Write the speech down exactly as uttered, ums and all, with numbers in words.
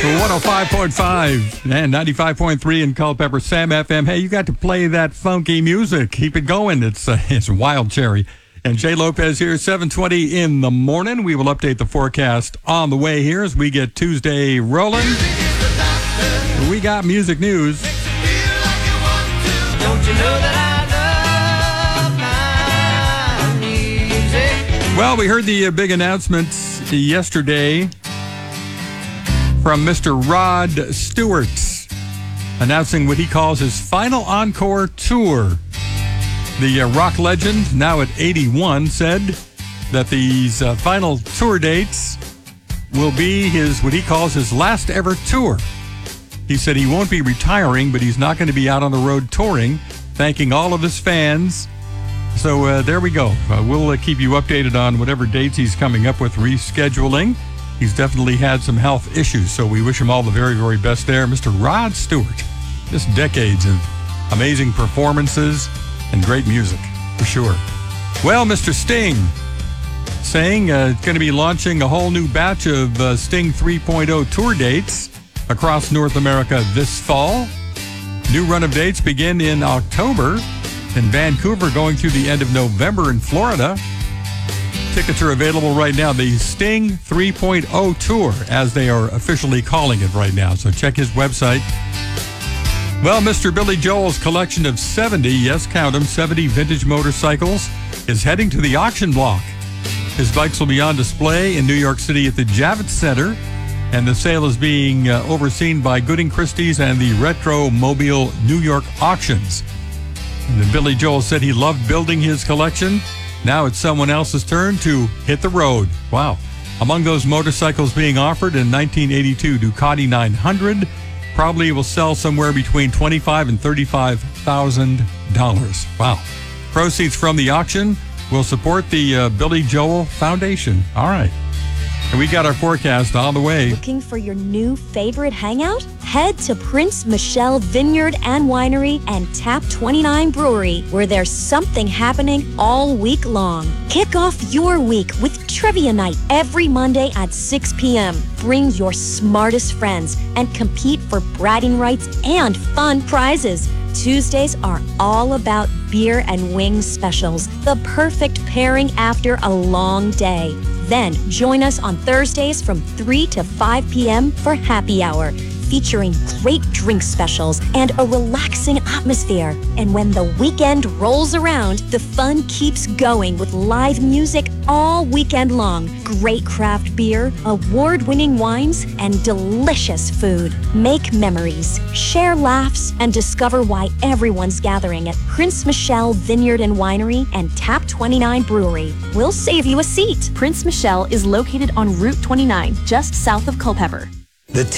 one oh five point five and ninety-five point three in Culpeper, Sam F M. Hey, you got to play that funky music. Keep it going. It's uh, it's Wild Cherry. And Jay Lopez here, seven twenty in the morning. We will update the forecast on the way here as we get Tuesday rolling. We got music news. Don't you know that I love my music? Well, we heard the uh, big announcements yesterday from Mister Rod Stewart, announcing what he calls his final encore tour. The uh, rock legend, now at eighty-one, said that these uh, final tour dates will be his, what he calls his last ever tour. He said he won't be retiring, but he's not going to be out on the road touring, thanking all of his fans. So uh, there we go. Uh, we'll uh, keep you updated on whatever dates he's coming up with rescheduling. He's definitely had some health issues, so we wish him all the very, very best there. Mister Rod Stewart, just decades of amazing performances and great music, for sure. Well, Mister Sting, saying uh, going to be launching a whole new batch of uh, Sting three point oh tour dates across North America this fall. New run of dates begin in October in Vancouver, going through the end of November in Florida. Tickets are available right now. The Sting three point oh Tour, as they are officially calling it right now. So check his website. Well, Mister Billy Joel's collection of seventy, yes, count them, seventy vintage motorcycles is heading to the auction block. His bikes will be on display in New York City at the Javits Center, and the sale is being uh, overseen by Gooding Christie's and the Retro Mobile New York Auctions. And Billy Joel said he loved building his collection. Now it's someone else's turn to hit the road. Wow. Among those motorcycles being offered, in nineteen eighty-two Ducati nine hundred probably will sell somewhere between twenty-five thousand dollars and thirty-five thousand dollars. Wow. Proceeds from the auction will support the uh, Billy Joel Foundation. All right. And we got our forecast on the way. Looking for your new favorite hangout? Head to Prince Michelle Vineyard and Winery and Tap twenty-nine Brewery, where there's something happening all week long. Kick off your week with Trivia Night every Monday at six p.m. Bring your smartest friends and compete for bragging rights and fun prizes. Tuesdays are all about beer and wings specials, the perfect pairing after a long day. Then join us on Thursdays from three to five p.m. for happy hour, featuring great drink specials and a relaxing atmosphere. And when the weekend rolls around, the fun keeps going with live music all weekend long, great craft beer, award-winning wines, and delicious food. Make memories, share laughs, and discover why everyone's gathering at Prince Michelle Vineyard and Winery and Tap twenty-nine Brewery. We'll save you a seat. Prince Michelle is located on Route twenty-nine, just south of Culpeper.